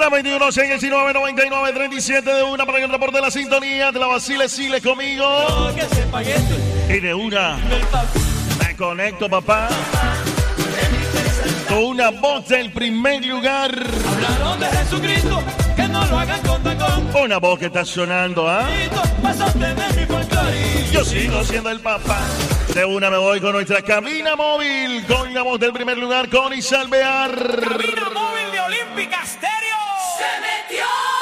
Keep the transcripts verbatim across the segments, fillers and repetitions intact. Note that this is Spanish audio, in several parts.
La veintiuno, seis, diecinueve, noventa y nueve, treinta y siete de una para que el reporte de la sintonía te la vacile, sile conmigo. Y de una me conecto, papá, con una voz del primer lugar. Hablaron de Jesucristo, que no lo hagan con tacón. Una voz que está sonando, ¿ah? ¿eh? Yo sigo siendo el papá. De una me voy con nuestra cabina móvil, con la voz del primer lugar, Connie Salvear. Cabina móvil de Olímpica Stereo. Se metió.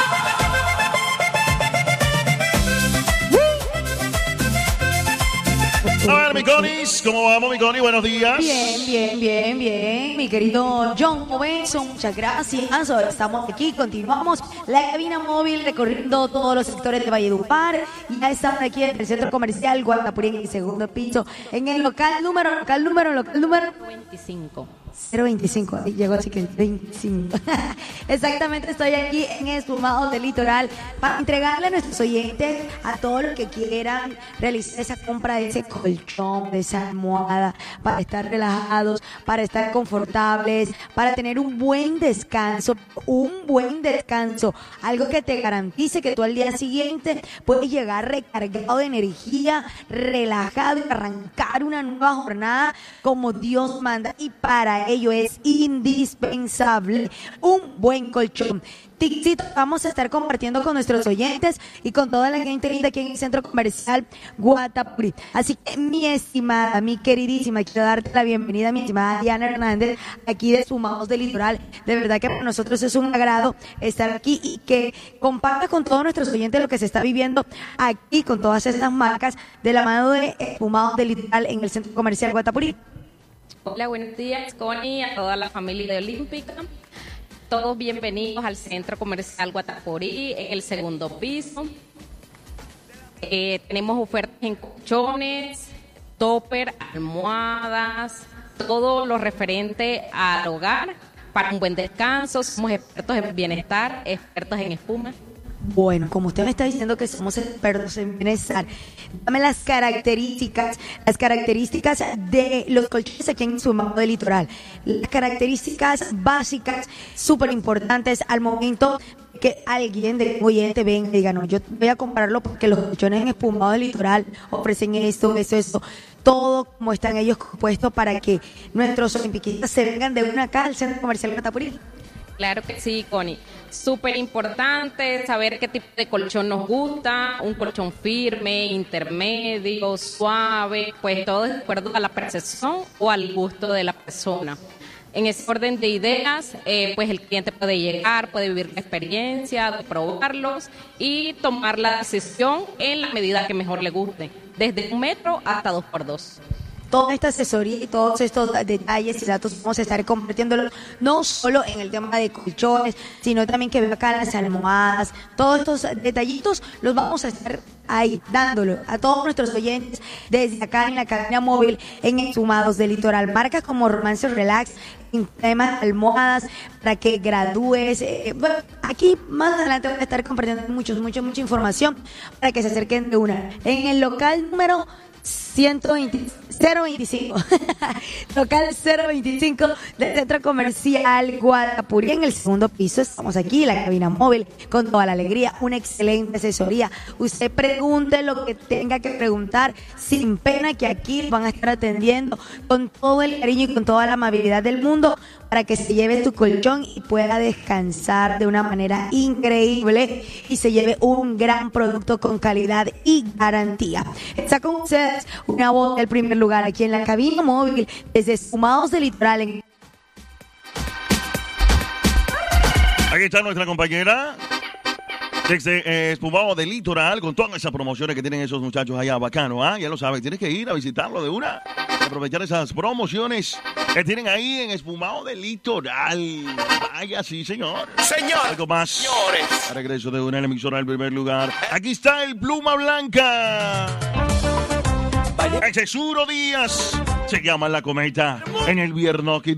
A ver, mi Conis, ¿cómo vamos, mi Connie? Buenos días. Bien, bien, bien, bien. Mi querido John Benson, muchas gracias. Hoy estamos aquí, continuamos la cabina móvil recorriendo todos los sectores de Valledupar. Ya estamos aquí en el centro comercial Guatapurí, en el segundo piso, en el local número, local número, local número veinticinco. cero veinticinco, ahí llegó así que el veinticinco. Exactamente, estoy aquí en Espumados del Litoral para entregarle a nuestros oyentes, a todos los que quieran realizar esa compra de ese colchón, de esa almohada, para estar relajados, para estar confortables, para tener un buen descanso, un buen descanso, algo que te garantice que tú al día siguiente puedes llegar recargado de energía, relajado y arrancar una nueva jornada como Dios manda. Y para ello es indispensable un buen colchón. Ticito, vamos a estar compartiendo con nuestros oyentes y con toda la gente linda aquí en el centro comercial Guatapurí. Así que, mi estimada, mi queridísima, quiero darte la bienvenida, mi estimada Diana Hernández, aquí de Espumados del Litoral. De verdad que para nosotros es un agrado estar aquí y que compartas con todos nuestros oyentes lo que se está viviendo aquí con todas estas marcas de la mano de Espumados del Litoral en el centro comercial Guatapurí. Hola, buenos días, Connie, a toda la familia de Olímpica. Todos bienvenidos al Centro Comercial Guatapurí, en el segundo piso. Eh, tenemos ofertas en colchones, topper, almohadas, todo lo referente al hogar para un buen descanso. Somos expertos en bienestar, expertos en espuma. Bueno, como usted me está diciendo que somos expertos en bienestar, dame las características, las características de los colchones aquí en Espumados del Litoral. Las características básicas, súper importantes al momento que alguien de oyente venga y diga, no, yo voy a comprarlo porque los colchones en Espumados del Litoral ofrecen esto, eso, eso. Todo como están ellos compuestos para que nuestros olimpiquistas se vengan de una acá al Centro Comercial Guatapurí. Claro que sí, Connie. Súper importante saber qué tipo de colchón nos gusta, un colchón firme, intermedio, suave, pues todo de acuerdo a la percepción o al gusto de la persona. En ese orden de ideas, eh, pues el cliente puede llegar, puede vivir la experiencia, de probarlos y tomar la decisión en la medida que mejor le guste, desde un metro hasta dos por dos. Toda esta asesoría y todos estos detalles y datos vamos a estar compartiéndolos no solo en el tema de colchones, sino también que veo acá las almohadas, todos estos detallitos los vamos a estar ahí dándolo a todos nuestros oyentes desde acá en la cabina móvil en Espumados del Litoral. Marcas como Romance Relax, en temas de almohadas para que gradúes. Eh, bueno, aquí más adelante voy a estar compartiendo muchos, mucho, mucha información para que se acerquen de una. En el local número ciento veinte, cero veinticinco local cero veinticinco del Centro Comercial Guatapurí, en el segundo piso. Estamos aquí, la cabina móvil, con toda la alegría, una excelente asesoría. Usted pregunte lo que tenga que preguntar sin pena, que aquí van a estar atendiendo con todo el cariño y con toda la amabilidad del mundo para que se lleve tu colchón y pueda descansar de una manera increíble y se lleve un gran producto con calidad y garantía. Está con ustedes una voz del primer lugar aquí en la cabina móvil desde Espumados del Litoral. En... Aquí está nuestra compañera desde eh, Espumados del Litoral con todas esas promociones que tienen esos muchachos allá, bacano, ¿ah? Ya lo sabes, tienes que ir a visitarlo de una, aprovechar esas promociones que tienen ahí en Espumados del Litoral. Vaya, sí, señor. Señor. Algo más. Señores. A regreso de una emisora del primer lugar. Aquí está el Pluma Blanca. Ese es Suro Díaz. Se llama La Cometa en el Viernoqui.